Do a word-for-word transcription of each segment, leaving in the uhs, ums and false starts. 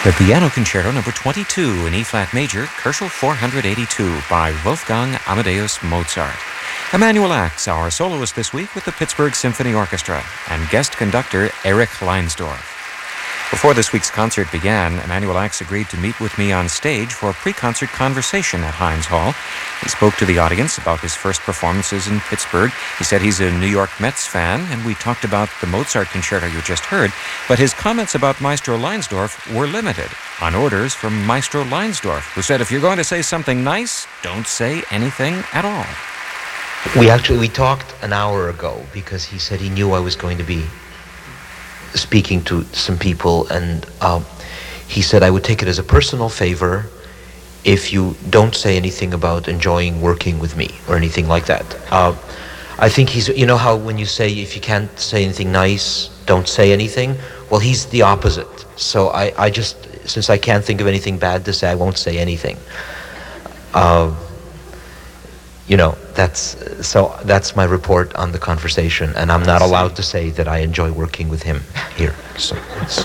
The Piano Concerto number twenty-two in E-flat major, Koelschel four eighty-two by Wolfgang Amadeus Mozart. Emanuel Ax, our soloist this week with the Pittsburgh Symphony Orchestra, and guest conductor Erich Leinsdorf. Before this week's concert began, Emanuel Ax agreed to meet with me on stage for a pre-concert conversation at Heinz Hall. He spoke to the audience about his first performances in Pittsburgh. He said he's a New York Mets fan, and we talked about the Mozart concerto you just heard, but his comments about Maestro Leinsdorf were limited, on orders from Maestro Leinsdorf, who said, if you're going to say something nice, don't say anything at all. We actually, we talked an hour ago because he said he knew I was going to be speaking to some people, and uh, he said I would take it as a personal favor if you don't say anything about enjoying working with me or anything like that. Uh, I think he's, you know how when you say if you can't say anything nice, don't say anything? Well, he's the opposite. So I, I just, since I can't think of anything bad to say, I won't say anything. Uh, You know, that's so that's my report on the conversation, and I'm not allowed to say that I enjoy working with him here. So it's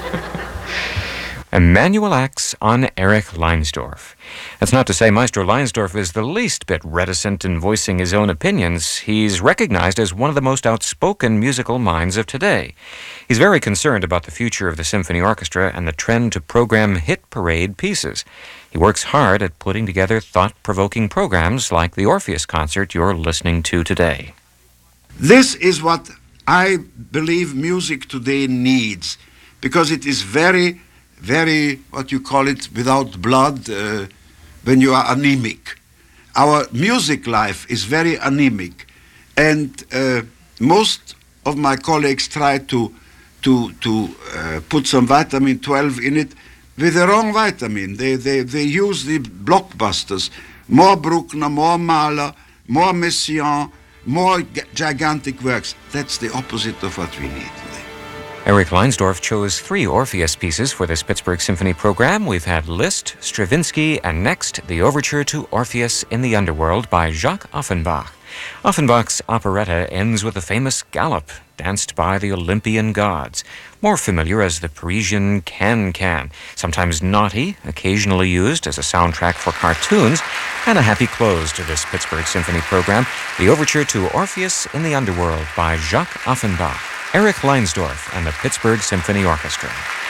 Emanuel Ax on Erich Leinsdorf. That's not to say Maestro Leinsdorf is the least bit reticent in voicing his own opinions. He's recognized as one of the most outspoken musical minds of today. He's very concerned about the future of the symphony orchestra and the trend to program hit parade pieces. He works hard at putting together thought-provoking programs like the Orpheus concert you're listening to today. This is what I believe music today needs, because it is very, very, what you call it, without blood, uh, when you are anemic. Our music life is very anemic, and uh, most of my colleagues try to, to, to uh, put some vitamin twelve in it, with the wrong vitamin. They, they, they use the blockbusters. More Bruckner, more Mahler, more Messiaen, more g- gigantic works. That's the opposite of what we need today. Erich Leinsdorf chose three Orpheus pieces for this Pittsburgh Symphony program. We've had Liszt, Stravinsky, and next, the Overture to Orpheus in the Underworld by Jacques Offenbach. Offenbach's operetta ends with a famous galop, danced by the Olympian gods, more familiar as the Parisian can-can, sometimes naughty, occasionally used as a soundtrack for cartoons, and a happy close to this Pittsburgh Symphony program, the Overture to Orpheus in the Underworld by Jacques Offenbach, Erich Leinsdorf, and the Pittsburgh Symphony Orchestra.